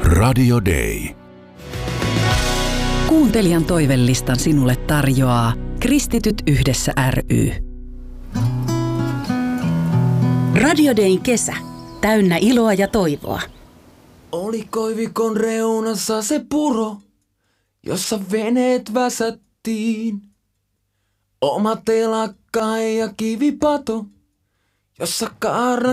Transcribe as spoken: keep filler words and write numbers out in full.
Radio Day. Kuuntelijan toivelistan sinulle tarjoaa Kristityt yhdessä ry. Radio Dayn kesä. Täynnä iloa ja toivoa. Oli koivikon reunassa se puro, jossa veneet väsättiin. Oma telakka ja kivipato, jossa kaarna